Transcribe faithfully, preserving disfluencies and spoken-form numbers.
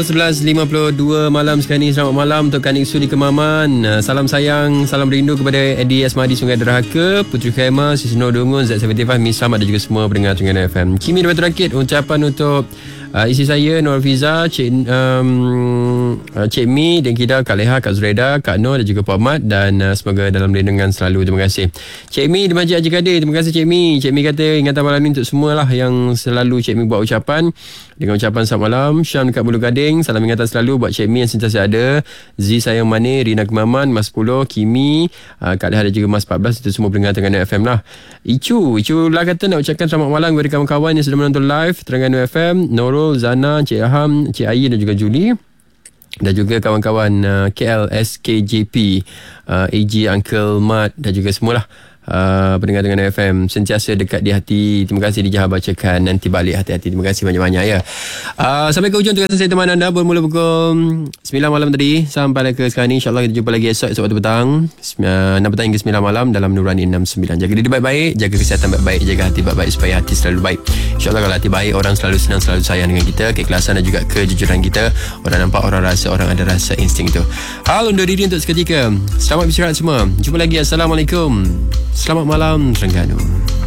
sebelas lima puluh dua malam sekarang ni. Selamat malam untuk Kanik Su di Kemaman. Salam sayang, salam rindu kepada Eddie Asmadi Sungai Derhaka, Putri Khaimah, Sisno Dungun, Z tujuh puluh lima, Miss Samad dan juga semua pendengar Terengganu F M. Kimi Batu Rakit, ucapan untuk uh, isteri saya Nur Fiza, Cik um, uh, Cik Mi dan kita Kak Leha, Kak Zureda, Kak Nur dan juga Pak Ahmad, dan uh, semoga dalam lindungan selalu. Terima kasih Cik Mi di Masjid Haji Kadir. Terima kasih Cik Mi. Cik Mi kata ingatan malam ni untuk semualah yang selalu Cik Mi buat ucapan dengan ucapan selamat malam. Syam dekat Bulu Gading, salam ingatan selalu buat Cik Mi yang sentiasa ada. Z Sayang Mani, Rina Kemaman, Mas sepuluh, Kimi, uh, Kak Leha dan juga Mas empat belas. Itu semua pendengar Terengganu F M lah. Icu Icu lah kata nak ucapkan selamat malam kepada kawan-kawan yang sedang menonton live Terengganu F M, Nurul, Zana, Cik Aham, Cik Ayi dan juga Julie, dan juga kawan-kawan uh, K L S K J P, uh, A G, Uncle Mat dan juga semualah Uh, pendengar dengan F M sentiasa dekat di hati. Terima kasih Dijah bacakan, nanti balik hati-hati. Terima kasih banyak-banyak ya. Uh, sampai ke hujung tugasan saya teman anda bermula pukul sembilan malam tadi sampai ke sekarang ni. InsyaAllah kita jumpa lagi esok, esok waktu petang uh, enam petang hingga sembilan malam dalam Nurani enam sembilan. Jaga diri baik-baik, jaga kesihatan baik-baik, jaga hati baik-baik supaya hati selalu baik. InsyaAllah kalau hati baik, orang selalu senang, selalu sayang dengan kita. Keikhlasan dan juga kejujuran kita, orang nampak, orang rasa, orang ada rasa insting itu. Hal undur diri untuk seketika. Selamat beristirahat semua. Jumpa lagi. Assalamualaikum. Selamat malam Terengganu.